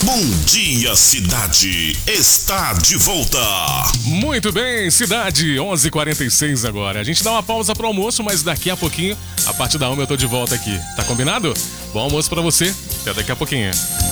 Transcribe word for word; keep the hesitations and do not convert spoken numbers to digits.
Bom Dia Cidade está de volta. Muito bem, cidade, onze e quarenta e seis agora. A gente dá uma pausa pro almoço, mas daqui a pouquinho, a partir da uma eu tô de volta aqui. Tá combinado? Bom almoço pra você. Até daqui a pouquinho.